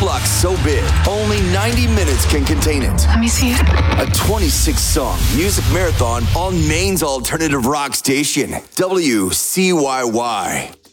block so big, only 90 minutes can contain it. Let me see it. A 26-song music marathon on Maine's alternative rock station, WCYY.